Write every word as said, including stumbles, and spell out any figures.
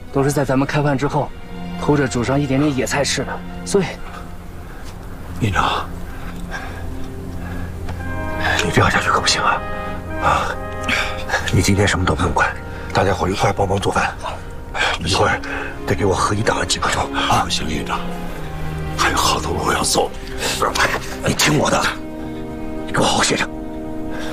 都是在咱们开饭之后，偷着煮上一点点野菜吃的，所以， 营长，你这样下去可不行啊！啊，你今天什么都不用管，大家伙一块帮忙做饭。一会儿得给我合一档案几个钟啊！ 行，营长，还有好多路要走。 你听我的，你给我好好歇着。